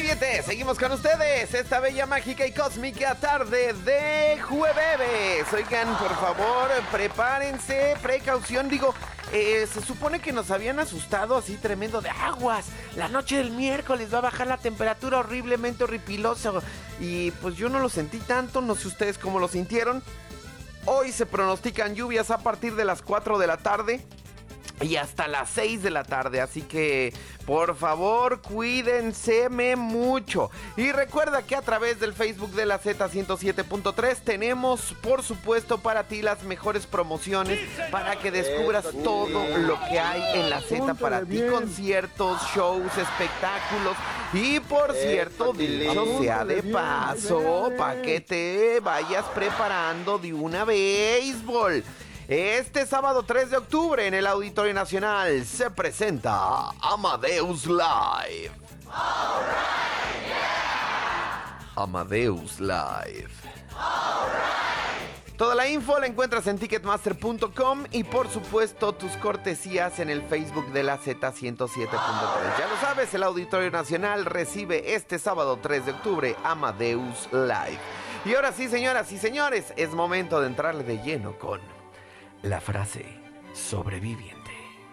sobrevivientes, seguimos con ustedes esta bella, mágica y cósmica tarde de jueves. Oigan, por favor, prepárense, precaución, se supone que nos habían asustado así tremendo de aguas. La noche del miércoles va a bajar la temperatura horriblemente horripiloso. Y pues yo no lo sentí tanto, no sé ustedes cómo lo sintieron. Hoy se pronostican lluvias a partir de las 4 de la tarde. Y hasta las 6 de la tarde, así que por favor cuídense mucho. Y recuerda que a través del Facebook de la Z107.3 tenemos por supuesto para ti las mejores promociones para que descubras todo lo que hay en la Z para ti. Conciertos, shows, espectáculos. Y por cierto, dicho sea de paso, para que te vayas preparando de una béisbol. Este sábado 3 de octubre en el Auditorio Nacional se presenta Amadeus Live. All right, yeah. Amadeus Live. All right. Toda la info la encuentras en ticketmaster.com y por supuesto tus cortesías en el Facebook de la Z107.3. Ya lo sabes, el Auditorio Nacional recibe este sábado 3 de octubre Amadeus Live. Y ahora sí, señoras y señores, es momento de entrarle de lleno con la frase sobreviviente.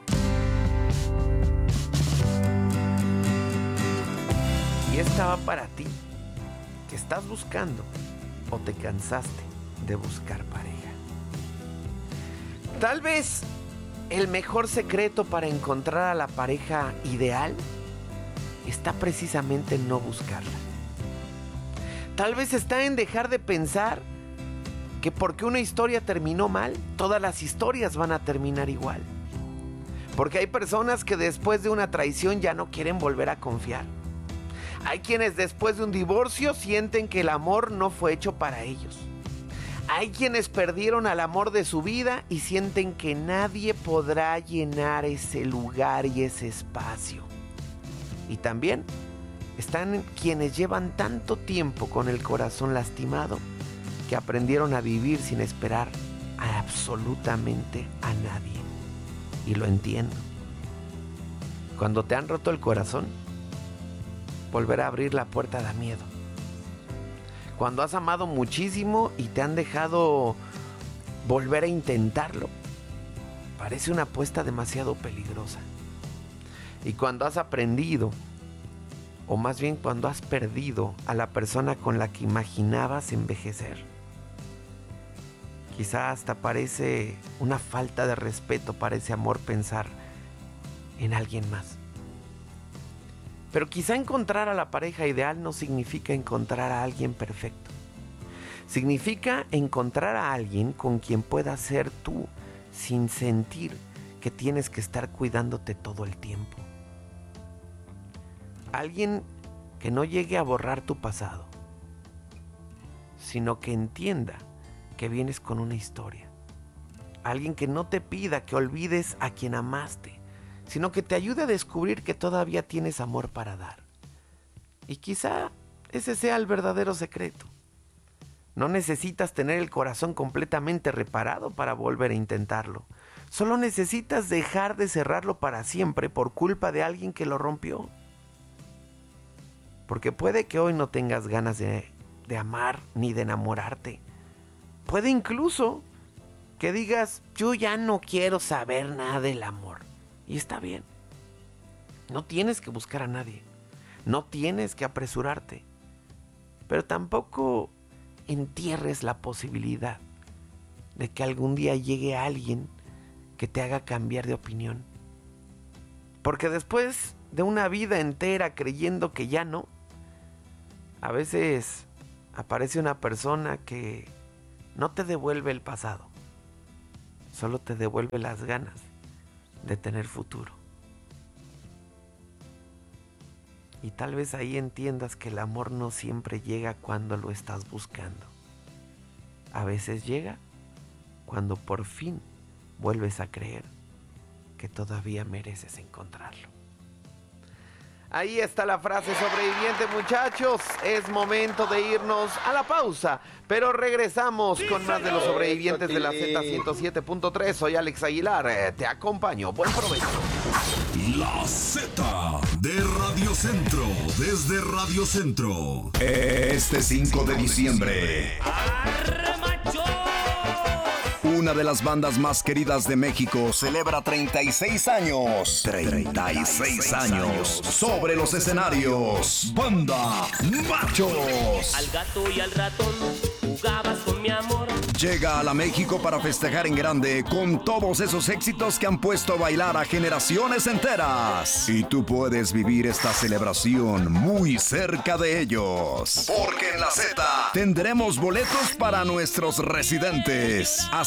Y esta va para ti, que estás buscando o te cansaste de buscar pareja. Tal vez el mejor secreto para encontrar a la pareja ideal está precisamente en no buscarla. Tal vez está en dejar de pensar que porque una historia terminó mal, todas las historias van a terminar igual. Porque hay personas que después de una traición ya no quieren volver a confiar. Hay quienes después de un divorcio sienten que el amor no fue hecho para ellos. Hay quienes perdieron al amor de su vida y sienten que nadie podrá llenar ese lugar y ese espacio. Y también están quienes llevan tanto tiempo con el corazón lastimado que aprendieron a vivir sin esperar a absolutamente a nadie. Y lo entiendo. Cuando te han roto el corazón, volver a abrir la puerta da miedo. Cuando has amado muchísimo y te han dejado volver a intentarlo, parece una apuesta demasiado peligrosa. Y cuando has aprendido, o más bien cuando has perdido a la persona con la que imaginabas envejecer, quizá hasta parece una falta de respeto para ese amor pensar en alguien más. Pero quizá encontrar a la pareja ideal no significa encontrar a alguien perfecto. Significa encontrar a alguien con quien puedas ser tú sin sentir que tienes que estar cuidándote todo el tiempo. Alguien que no llegue a borrar tu pasado, sino que entienda que vienes con una historia. Alguien que no te pida que olvides a quien amaste, sino que te ayude a descubrir que todavía tienes amor para dar. Y quizá ese sea el verdadero secreto. No necesitas tener el corazón completamente reparado para volver a intentarlo. Solo necesitas dejar de cerrarlo para siempre por culpa de alguien que lo rompió. Porque puede que hoy no tengas ganas de amar ni de enamorarte. Puede incluso que digas, yo ya no quiero saber nada del amor. Y está bien. No tienes que buscar a nadie. No tienes que apresurarte. Pero tampoco entierres la posibilidad de que algún día llegue alguien que te haga cambiar de opinión. Porque después de una vida entera creyendo que ya no, a veces aparece una persona que no te devuelve el pasado, solo te devuelve las ganas de tener futuro. Y tal vez ahí entiendas que el amor no siempre llega cuando lo estás buscando. A veces llega cuando por fin vuelves a creer que todavía mereces encontrarlo. Ahí está la frase sobreviviente, muchachos. Es momento de irnos a la pausa, pero regresamos con más de los sobrevivientes de la Z107.3. Soy Alex Aguilar, te acompaño. Buen provecho. La Z de Radio Centro, desde Radio Centro. Este 5 de diciembre, una de las bandas más queridas de México celebra 36 años. 36 años sobre los escenarios. Banda Machos. Al gato y al ratón jugabas con mi amor. Llega a la México para festejar en grande con todos esos éxitos que han puesto a bailar a generaciones enteras. Y tú puedes vivir esta celebración muy cerca de ellos. Porque en la Z tendremos boletos para nuestros residentes.